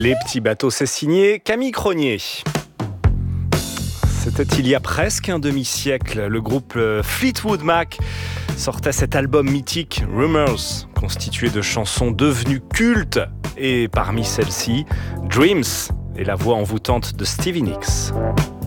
Les petits bateaux, c'est signé Camille Cronier. C'était il y a presque un demi-siècle. Le groupe Fleetwood Mac sortait cet album mythique Rumours, constitué de chansons devenues cultes. Et parmi celles-ci, Dreams et la voix envoûtante de Stevie Nicks.